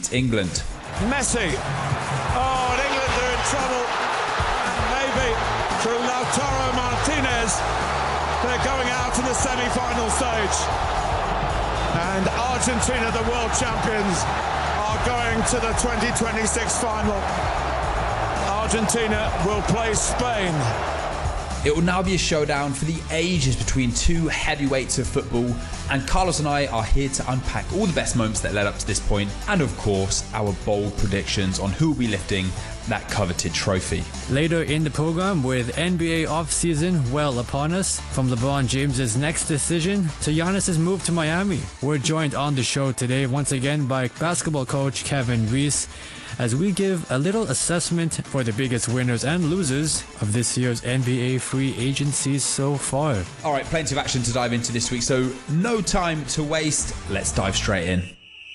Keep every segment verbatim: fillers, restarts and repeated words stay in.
beat England. Messi. Oh, and England are in trouble. Maybe through Lautaro Martinez, they're going out to the semi-final stage. And Argentina, the world champions, are going to the twenty twenty-six final. Argentina will play Spain. It will now be a showdown for the ages between two heavyweights of football, and Carlos and I are here to unpack all the best moments that led up to this point, and of course our bold predictions on who will be lifting that coveted trophy. Later in the program, with N B A offseason well upon us, from LeBron James's next decision to Giannis's move to Miami, we're joined on the show today once again by basketball coach Kevin Reese, as we give a little assessment for the biggest winners and losers of this year's N B A free agencies so far. All right, plenty of action to dive into this week, so no time to waste. Let's dive straight in.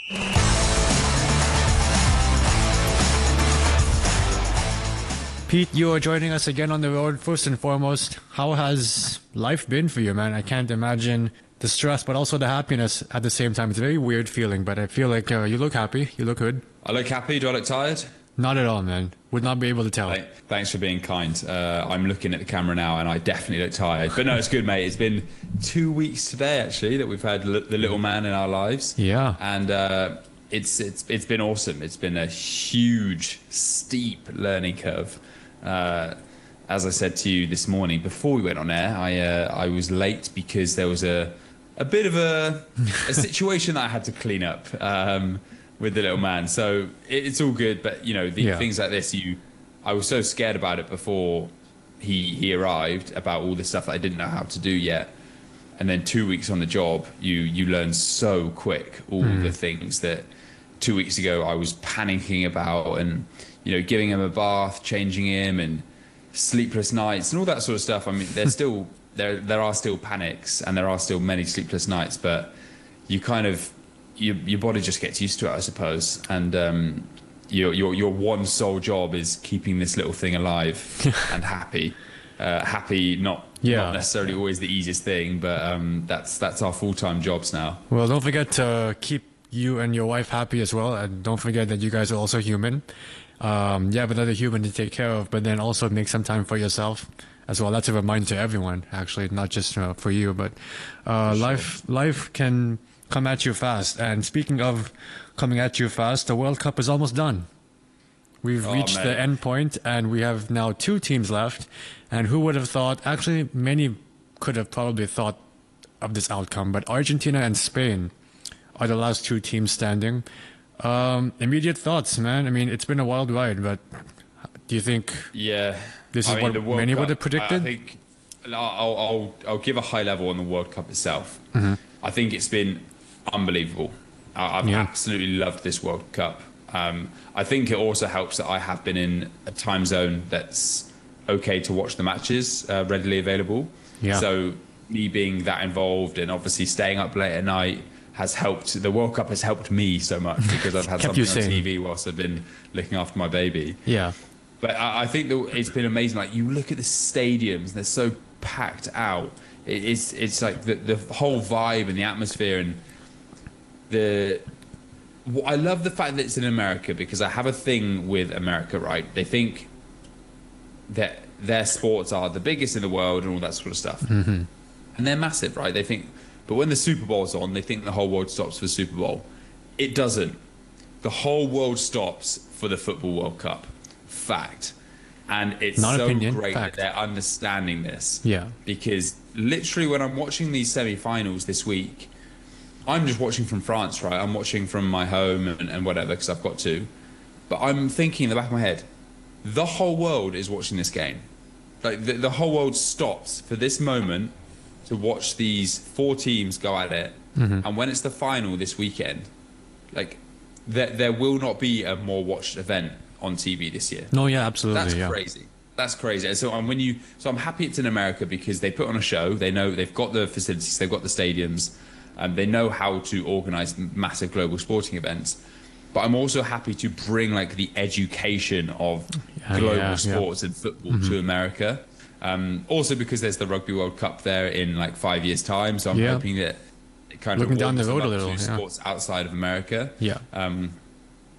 Pete, you are joining us again on the road. First and foremost, how has life been for you, man? I can't imagine the stress, but also the happiness at the same time. It's a very weird feeling, but I feel like uh, you look happy. You look good. I look happy. Do I look tired? Not at all, man. Would not be able to tell. Hey, thanks for being kind. Uh, I'm looking at the camera now, and I definitely look tired. But no, it's good, mate. It's been two weeks today, actually, that we've had l- the little man in our lives. Yeah. And uh, it's it's it's been awesome. It's been a huge, steep learning curve. Uh, as I said to you this morning before we went on air, I uh, I was late because there was a a bit of a, a situation that I had to clean up um, with the little man. So it, it's all good, but you know, the yeah. things like this, you I was so scared about it before he he arrived, about all the stuff that I didn't know how to do yet. And then two weeks on the job, you you learn so quick all mm. the things that two weeks ago I was panicking about, and you know, giving him a bath, changing him, and sleepless nights and all that sort of stuff. I mean, there's still there there are still panics, and there are still many sleepless nights, but you kind of your your body just gets used to it, I suppose. And um, your your your one sole job is keeping this little thing alive and happy. Uh, happy, not yeah. not necessarily always the easiest thing, but um, that's that's our full time jobs now. Well, don't forget to keep you and your wife happy as well, and don't forget that you guys are also human. Um, you have another human to take care of, but then also make some time for yourself as well. That's a reminder to everyone, actually, not just uh, for you, but uh, sure. life life can come at you fast. And speaking of coming at you fast, the World Cup is almost done. We've oh, reached man. the end point, and we have now two teams left. And who would have thought, actually, many could have probably thought of this outcome, but Argentina and Spain are the last two teams standing. Um, immediate thoughts, man. I mean, it's been a wild ride, but do you think yeah, this I is mean, what many Cup, would have predicted? I think I'll, I'll, I'll give a high level on the World Cup itself. Mm-hmm. I think it's been unbelievable. I've yeah. absolutely loved this World Cup. Um, I think it also helps that I have been in a time zone that's okay to watch the matches, uh, readily available. Yeah. So me being that involved and obviously staying up late at night has helped. The World Cup has helped me so much because I've had something on T V whilst I've been looking after my baby. Yeah. But I, I think that it's been amazing. Like, you look at the stadiums, they're so packed out. It, it's it's like the, the whole vibe and the atmosphere, and the. I love the fact that it's in America, because I have a thing with America, right? They think that their sports are the biggest in the world and all that sort of stuff. Mm-hmm. And they're massive, right? They think, but when the Super Bowl's on, they think the whole world stops for the Super Bowl. It doesn't. The whole world stops for the Football World Cup. Fact. And it's Not so opinion, great fact. that they're understanding this. Yeah. Because literally when I'm watching these semi-finals this week, I'm just watching from France, right? I'm watching from my home and, and whatever, because I've got to. But I'm thinking in the back of my head, the whole world is watching this game. Like, the, the whole world stops for this moment to watch these four teams go at it. Mm-hmm. And when it's the final this weekend, like, there, there will not be a more watched event on T V this year. No, yeah, absolutely. That's yeah. crazy. That's crazy. And so um, when you, so I'm happy it's in America, because they put on a show. They know they've got the facilities, they've got the stadiums, and they know how to organize massive global sporting events. But I'm also happy to bring, like, the education of yeah, global yeah, sports yeah. and football mm-hmm. to America. Um, also because there's the Rugby World Cup there in like five years' time, so I'm yeah. hoping that it kind Looking of down the warms road them a up little, to yeah. sports outside of America. Yeah. Um,